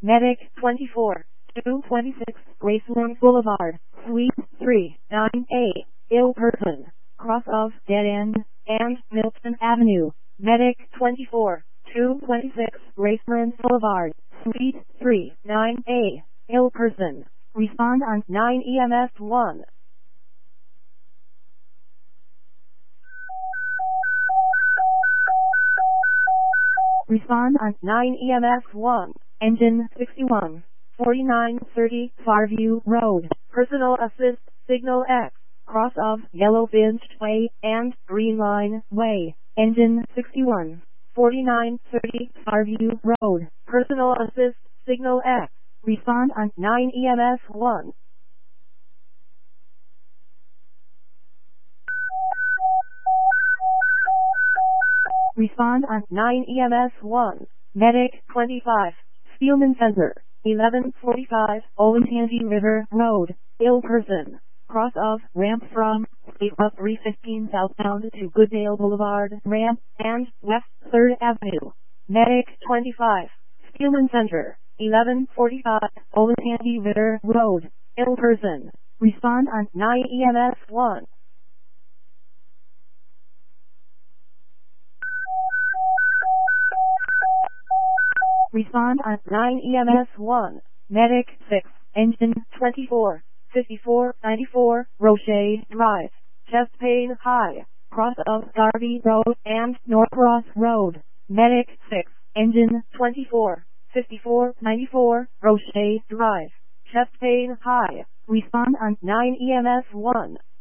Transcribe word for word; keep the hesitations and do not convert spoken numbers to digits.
Medic twenty-four, two twenty-six, Graceland Boulevard, Suite three nine A, ill person, cross of Dead End, and Milton Avenue. Medic twenty-four, two twenty-six, Graceland Boulevard, Suite three nine A, ill person. Respond on nine E M S one. Respond on nine E M S one. Engine sixty-one, forty-nine thirty, Farview Road. Personal assist, signal X, cross of Yellow Finch Way and Green Line Way. Engine sixty-one, forty-nine thirty, Farview Road. Personal assist, signal X. Respond on nine E M S one. Respond on nine E M S one. Medic twenty-five, Steelman Center, eleven forty-five, Olentangy River Road, ill person. Cross of ramp from State Route three fifteen southbound to Goodale Boulevard ramp and West third Avenue. Medic twenty-five, Steelman Center, eleven forty-five, Olentangy River Road, ill person. Respond on nine E M S one. Respond on nine E M S one. Medic six, Engine twenty-four, fifty-four ninety-four, Roche Drive, chest pain high, cross of Garvey Road and Norcross Road. Medic six, Engine twenty-four, fifty-four ninety-four, Roche Drive, chest pain high. Respond on nine E M S one.